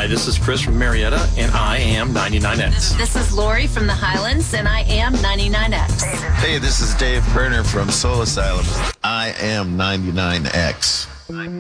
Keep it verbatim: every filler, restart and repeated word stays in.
Hi, this is Chris from Marietta, and I am ninety-nine X. This is Lori from the Highlands, and I am ninety-nine X. Hey, this is Dave Perner from Soul Asylum. I am ninety-nine X.